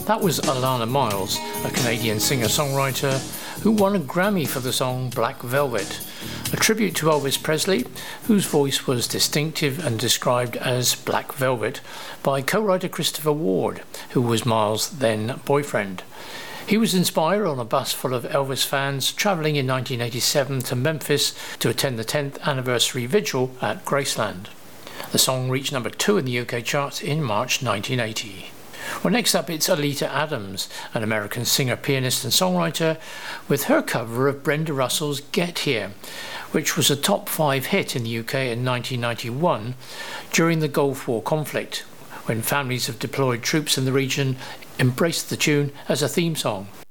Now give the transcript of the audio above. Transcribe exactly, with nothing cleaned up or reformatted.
That was Alannah Myles, a Canadian singer-songwriter who won a Grammy for the song Black Velvet, a tribute to Elvis Presley, whose voice was distinctive and described as Black Velvet by co-writer Christopher Ward, who was Myles' then boyfriend. He was inspired on a bus full of Elvis fans travelling in nineteen eighty-seven to Memphis to attend the tenth anniversary vigil at Graceland. The song reached number two in the U K charts in March nineteen eighty. Well, next up it's Alita Adams, an American singer, pianist and songwriter, with her cover of Brenda Russell's Get Here, which was a top five hit in the U K in nineteen ninety-one during the Gulf War conflict, when families of deployed troops in the region embraced the tune as a theme song.